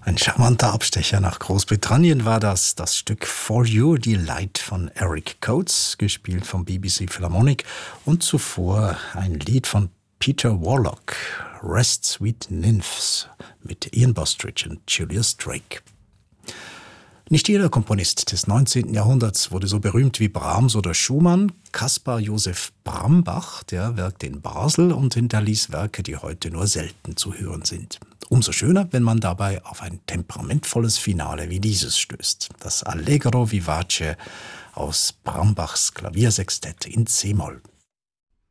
Ein charmanter Abstecher nach Großbritannien war das Stück For Your Delight von Eric Coates, gespielt vom BBC Philharmonic, und zuvor ein Lied von Peter Warlock, Rest Sweet Nymphs, mit Ian Bostridge und Julius Drake. Nicht jeder Komponist des 19. Jahrhunderts wurde so berühmt wie Brahms oder Schumann. Caspar Josef Brambach, der wirkte in Basel und hinterließ Werke, die heute nur selten zu hören sind. Umso schöner, wenn man dabei auf ein temperamentvolles Finale wie dieses stößt. Das Allegro Vivace aus Brambachs Klaviersextett in C-Moll.